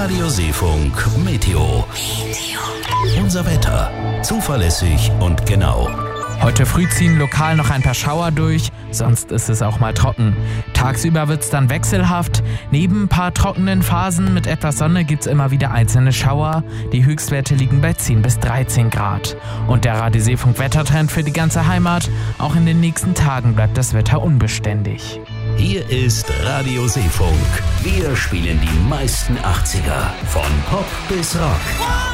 Radio Seefunk Meteo. Unser Wetter. Zuverlässig und genau. Heute früh ziehen lokal noch ein paar Schauer durch, sonst ist es auch mal trocken. Tagsüber wird es dann wechselhaft. Neben ein paar trockenen Phasen mit etwas Sonne gibt es immer wieder einzelne Schauer. Die Höchstwerte liegen bei 10 bis 13 Grad. Und der Radio Seefunk Wettertrend für die ganze Heimat. Auch in den nächsten Tagen bleibt das Wetter unbeständig. Hier ist Radio Seefunk. Wir spielen die meisten 80er. Von Pop bis Rock.